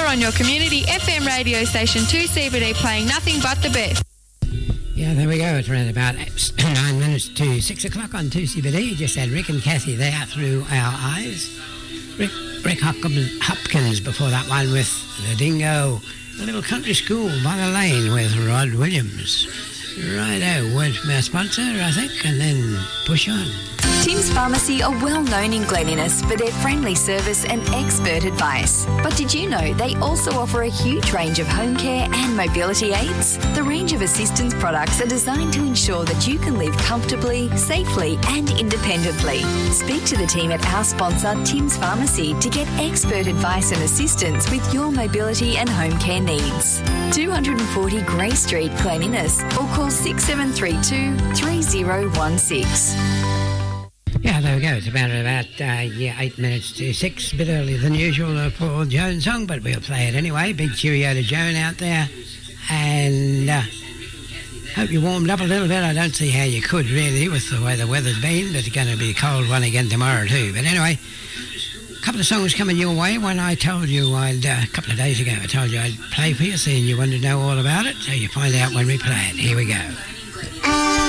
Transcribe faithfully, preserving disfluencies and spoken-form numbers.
on your community F M radio station two C B D, playing nothing but the best. Yeah, there we go. It's around about nine minutes to six o'clock on two C B D. Just had Rick and Kathy there, Through Our Eyes. Rick, Rick Hopkins, Hopkins before that one with The Dingo. A Little Country School by the Lane with Rod Williams. Righto, word from our sponsor, I think, and then push on. Tim's Pharmacy are well known in Glen Innes for their friendly service and expert advice. But did you know they also offer a huge range of home care and mobility aids? The range of assistance products are designed to ensure that you can live comfortably, safely and independently. Speak to the team at our sponsor, Tim's Pharmacy, to get expert advice and assistance with your mobility and home care needs. two forty Grey Street, Glen Innes, or call six seven three two, three zero one six. Yeah, there we go. It's about about uh, yeah, eight minutes to six. A bit earlier than usual uh, for Joan's song, but we'll play it anyway. Big cheerio to Joan out there, and uh, hope you warmed up a little bit. I don't see how you could really with the way the weather's been, but it's going to be a cold one again tomorrow too. But anyway, a couple of songs coming your way. One I told you I'd uh, a couple of days ago. I told you I'd play for you, seeing you wanted to know all about it. So you find out when we play it. Here we go.